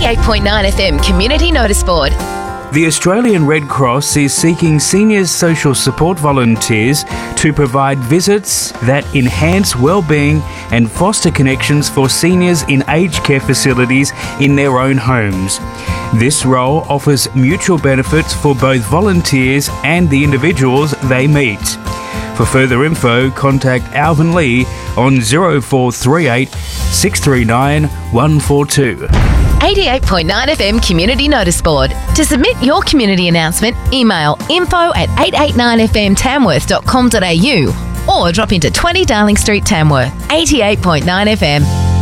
88.9 FM Community Notice Board. The Australian Red Cross is seeking seniors social support volunteers to provide visits that enhance well-being and foster connections for seniors in aged care facilities in their own homes. This role offers mutual benefits for both volunteers and the individuals they meet. For further info, contact Alvin Lee on 0438 639 142. 88.9 FM Community Notice Board. To submit your community announcement, email info@889fmtamworth.com.au or drop into 20 Darling Street, Tamworth. 88.9 FM.